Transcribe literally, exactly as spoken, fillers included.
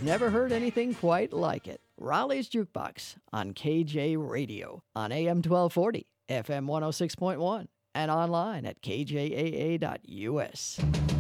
never heard anything quite like it. Raleigh's Jukebox on K J Radio on A M twelve forty, F M one oh six point one, and online at K J A A dot U S.